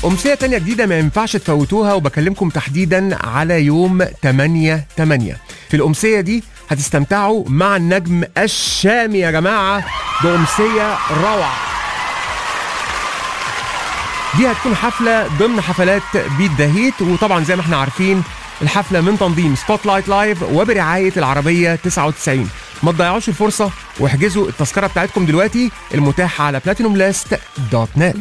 أمسية تانية جديدة ما ينفعش تفوتوها، وبكلمكم تحديدا على يوم 8/8. في الأمسية دي هتستمتعوا مع النجم الشامي يا جماعة بأمسية روعة. دي هتكون حفلة ضمن حفلات بيت ذا هيت، وطبعا زي ما احنا عارفين الحفلة من تنظيم سبوت لايت لايف وبرعاية العربية 99. ما تضيعوش الفرصة واحجزوا التذكرة بتاعتكم دلوقتي المتاحة على platinumlist.net.